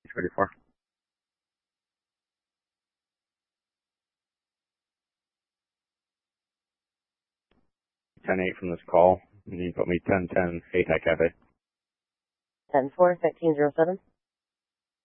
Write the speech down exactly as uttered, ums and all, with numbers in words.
thirty-four. ten eight from this call. And you put me ten ten, Hey Tech Cafe. ten four, fifteen zero seven.